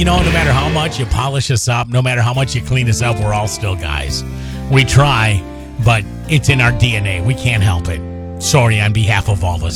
no matter how much you polish us up, no matter how much you clean us up, we're all still guys. We try, but it's in our DNA. We can't help it. Sorry on behalf of all of us.